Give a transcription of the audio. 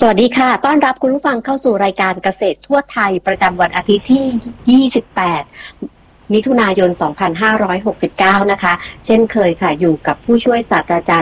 สวัสดีค่ะต้อนรับคุณผู้ฟังเข้าสู่รายการเกษตรทั่วไทยประจำวันอาทิตย์ที่ 28 มิถุนายน 2569 นะคะเช่นเคยค่ะอยู่กับผู้ช่วยศาสตราจารย์